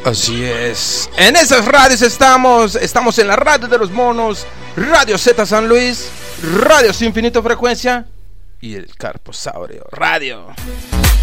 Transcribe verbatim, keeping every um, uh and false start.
Así es. En esas radios estamos. Estamos en la radio de los monos, Radio Z San Luis, Radio Sin Infinito Frecuencia y el Carposaurio Radio.